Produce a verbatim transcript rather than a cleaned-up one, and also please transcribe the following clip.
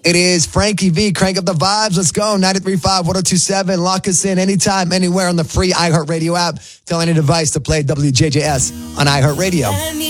It is Frankie V. Crank up the vibes. Let's go. nine three five, one oh two seven. Lock us in anytime, anywhere on the free iHeartRadio app. Tell any device to play W J J S on iHeartRadio.